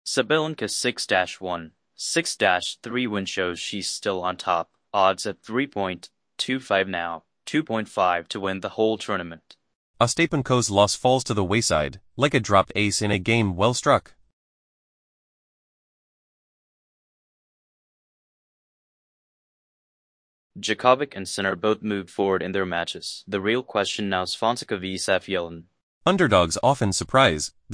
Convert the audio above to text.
Sabalenka 6-1, 6-3 win shows she's still on top. Odds at 3.25 now, 2.5 to win the whole tournament. Ostapenko's loss falls to the wayside, like a dropped ace in a game well struck. Djokovic and Sinner both moved forward in their matches. The real question now is Fonseca v Safiullin. Underdogs often surprise.